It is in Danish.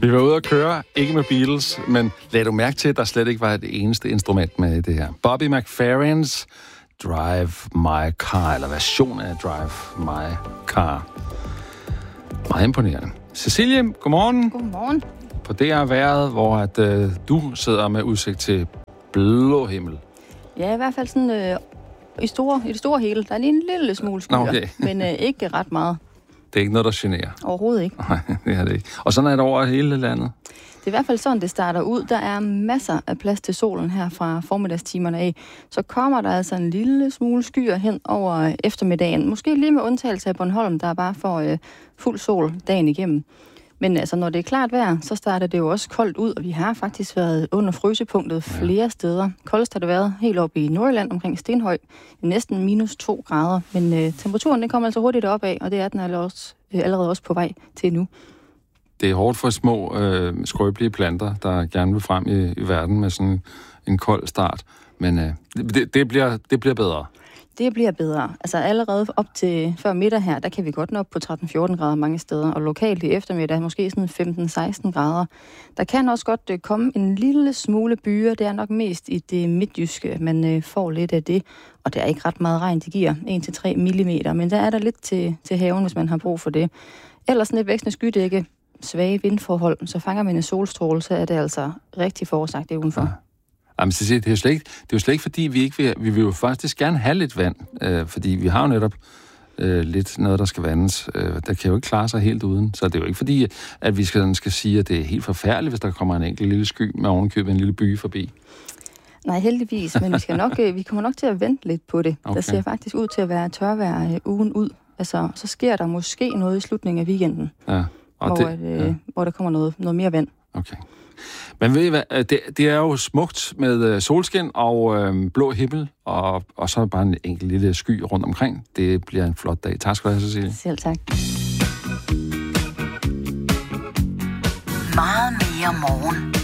Vi var ude at køre, ikke med Beatles, men lad du mærke til, at der slet ikke var et eneste instrument med i det her. Bobby McFerrins Drive My Car, eller version af Drive My Car. Meget imponerende. Cecilie, godmorgen. Godmorgen. På det er vejret, hvor du sidder med udsigt til blå himmel. Ja, i hvert fald sådan i det store hele. Der er lige en lille smule skyer, okay. Men ikke ret meget. Det er ikke noget, der generer? Overhovedet ikke. Nej, det er det ikke. Og sådan er det over hele landet? Det er i hvert fald sådan, det starter ud. Der er masser af plads til solen her fra formiddagstimerne af. Så kommer der altså en lille smule skyer hen over eftermiddagen. Måske lige med undtagelse af Bornholm, der bare får fuld sol dagen igennem. Men altså, når det er klart vejr, så starter det jo også koldt ud, og vi har faktisk været under frysepunktet flere steder. Koldest har det været helt oppe i Nordjylland omkring Stenhøj, næsten -2 grader. Men temperaturen den kommer altså hurtigt opad, og det er den allerede også på vej til nu. Det er hårdt for små, skrøbelige planter, der gerne vil frem i verden med sådan en kold start. Men det bliver bedre. Det bliver bedre. Altså allerede op til før middag her, der kan vi godt nå op på 13-14 grader mange steder, og lokalt i eftermiddag måske sådan 15-16 grader. Der kan også godt komme en lille smule byer, det er nok mest i det midtjyske, man får lidt af det, og det er ikke ret meget regn, det giver 1-3 millimeter, men der er der lidt til haven, hvis man har brug for det. Ellers sådan et vækstende skydække, svage vindforhold, så fanger man en solstråle, så er det altså rigtig forårsagtigt udenfor. Ja. Jamen, det er jo slet ikke fordi, vi vil jo faktisk gerne have lidt vand, fordi vi har jo netop lidt noget, der skal vandes. Der kan jo ikke klare sig helt uden. Så det er jo ikke fordi, at vi skal sige, at det er helt forfærdeligt, hvis der kommer en enkelt lille sky med ovenkøbet en lille by forbi. Nej, heldigvis, men vi kommer nok til at vente lidt på det. Okay. Der ser faktisk ud til at være tørvejr ugen ud. Altså, så sker der måske noget i slutningen af weekenden, hvor der kommer noget mere vand. Okay. Men ved I hvad, det er jo smukt med solskin og blå himmel, og så bare en enkelt lille sky rundt omkring. Det bliver en flot dag. Tak skal du have, Cecilie. Selv tak. Meget mere morgen.